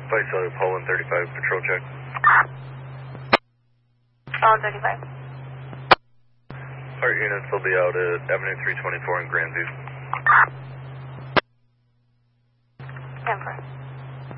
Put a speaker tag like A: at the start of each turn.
A: Vice Cellular Poland 35, patrol check.
B: Poland 35.
A: Our units will be out at Avenue 324 in Grandview.
B: 10-4.